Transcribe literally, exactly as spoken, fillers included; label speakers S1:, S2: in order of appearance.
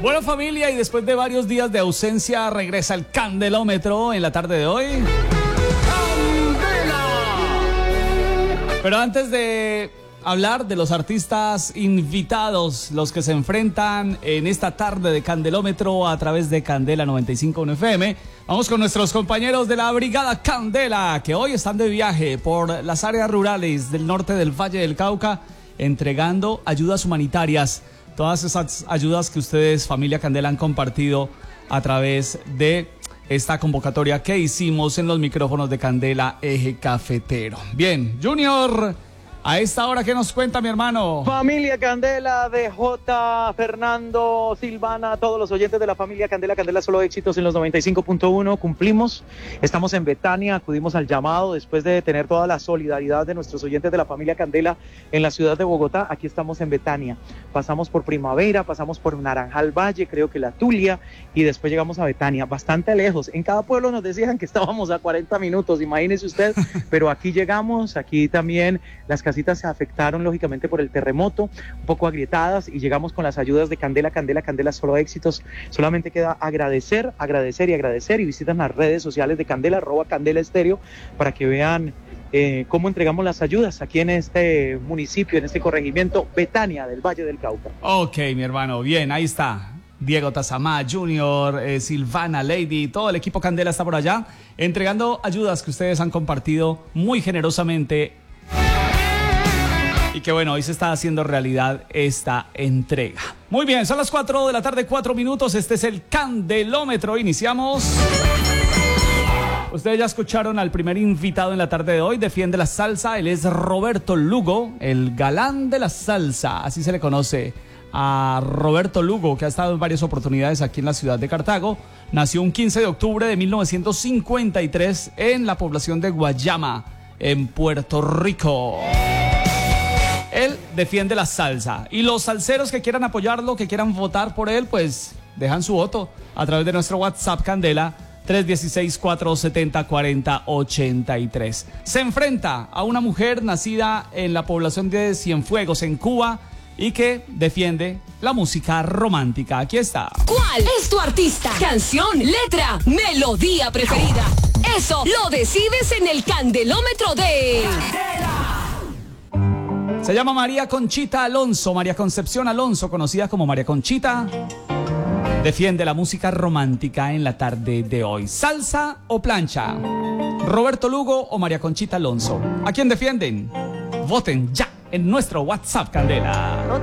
S1: Bueno, familia, y después de varios días de ausencia regresa el Candelómetro en la tarde de hoy. ¡Candela! Pero antes de hablar de los artistas invitados, los que se enfrentan en esta tarde de Candelómetro a través de Candela noventa y cinco punto uno F M, vamos con nuestros compañeros de la Brigada Candela, que hoy están de viaje por las áreas rurales del norte del Valle del Cauca, entregando ayudas humanitarias. Todas esas ayudas que ustedes, familia Candela, han compartido a través de esta convocatoria que hicimos en los micrófonos de Candela Eje Cafetero. Bien, Junior, a esta hora, ¿qué nos cuenta, mi hermano?
S2: Familia Candela, D J, Fernando, Silvana, todos los oyentes de la familia Candela, Candela solo éxitos en los noventa y cinco punto uno, cumplimos, estamos en Betania, acudimos al llamado después de tener toda la solidaridad de nuestros oyentes de la familia Candela en la ciudad de Bogotá. Aquí estamos en Betania, pasamos por Primavera, pasamos por Naranjal Valle, creo que La Tulia, y después llegamos a Betania, bastante lejos. En cada pueblo nos decían que estábamos a cuarenta minutos, imagínese usted, pero aquí llegamos. Aquí también las casitas se afectaron lógicamente por el terremoto, un poco agrietadas, y llegamos con las ayudas de Candela, Candela, Candela solo éxitos. Solamente queda agradecer, agradecer y agradecer, y visitan las redes sociales de Candela, arroba Candela Estéreo, para que vean eh, cómo entregamos las ayudas aquí en este municipio, en este corregimiento Betania del Valle del Cauca.
S1: Ok, mi hermano, bien, ahí está. Diego Tazamá, Junior, eh, Silvana, Lady, todo el equipo Candela está por allá, entregando ayudas que ustedes han compartido muy generosamente. Y que bueno, hoy se está haciendo realidad esta entrega. Muy bien, son las cuatro de la tarde, cuatro minutos. Este es el Candelómetro. Iniciamos. Ustedes ya escucharon al primer invitado en la tarde de hoy. Defiende la salsa. Él es Roberto Lugo, el galán de la salsa. Así se le conoce a Roberto Lugo, que ha estado en varias oportunidades aquí en la ciudad de Cartago. Nació un quince de octubre de mil novecientos cincuenta y tres en la población de Guayama, en Puerto Rico. Él defiende la salsa, y los salseros que quieran apoyarlo, que quieran votar por él, pues dejan su voto a través de nuestro WhatsApp Candela tres uno seis, cuatro siete cero, cuatro cero ocho tres. Se enfrenta a una mujer nacida en la población de Cienfuegos, en Cuba, y que defiende la música romántica. Aquí está.
S3: ¿Cuál es tu artista, canción, letra, melodía preferida? Eso lo decides en el Candelómetro de Candela.
S1: Se llama María Conchita Alonso, María Concepción Alonso, conocida como María Conchita. Defiende la música romántica en la tarde de hoy. ¿Salsa o plancha? ¿Roberto Lugo o María Conchita Alonso? ¿A quién defienden? Voten ya en nuestro WhatsApp Candela.